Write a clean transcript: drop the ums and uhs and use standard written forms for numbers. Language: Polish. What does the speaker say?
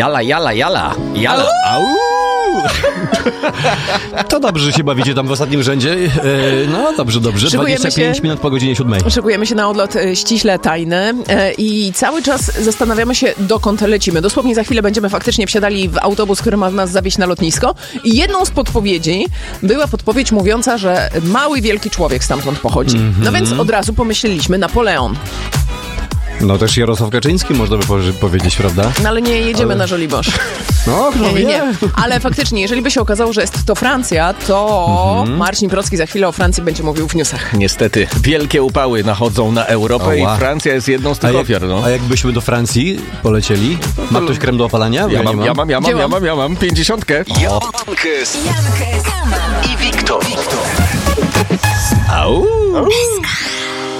Jala, jala, jala. Jala. Au. To dobrze, że się bawicie tam w ostatnim rzędzie. No dobrze. 25 minut po godzinie 7. Szykujemy się na odlot ściśle tajny i cały czas zastanawiamy się, dokąd lecimy. Dosłownie za chwilę będziemy faktycznie wsiadali w autobus, który ma nas zawieźć na lotnisko. I jedną z podpowiedzi była podpowiedź mówiąca, że mały, wielki człowiek stamtąd pochodzi. No więc od razu pomyśleliśmy Napoleon. No też Jarosław Kaczyński można by powiedzieć, prawda? No ale nie jedziemy na Żoliborz. No, Nie. Ale faktycznie, jeżeli by się okazało, że jest to Francja, to Marcin Procki za chwilę o Francji będzie mówił w newsach. Niestety, wielkie upały nachodzą na Europę i Francja jest jedną z tych ofiar. No. A jakbyśmy do Francji polecieli? Ma ktoś krem do opalania? Ja mam 50. Jankes i Wiktor. Au.